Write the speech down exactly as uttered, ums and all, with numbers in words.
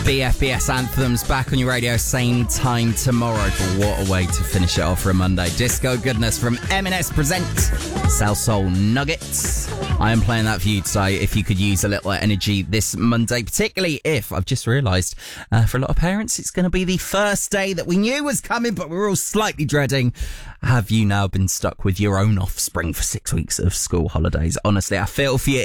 B F B S Anthems back on your radio, same time tomorrow. But what a way to finish it off for a Monday. Disco goodness from M and S present South Soul Nuggets. I am playing that for you today if you could use a little energy this Monday, particularly if, I've just realised, uh, for a lot of parents, it's going to be the first day that we knew was coming, but we were all slightly dreading. Have you now been stuck with your own offspring for six weeks of school holidays? Honestly, I feel for you.